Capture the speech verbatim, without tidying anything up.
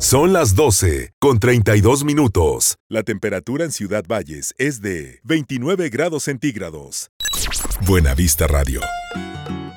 Son las doce con treinta y dos minutos. La temperatura en Ciudad Valles es de veintinueve grados centígrados. Buena Vista Radio.